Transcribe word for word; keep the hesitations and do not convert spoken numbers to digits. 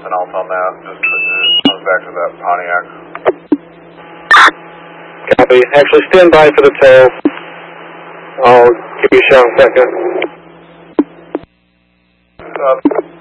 nothing else on that. Just, just comes back to that Pontiac. Copy. Actually, stand by for the tow. I'll give you a shout in a second. Uh,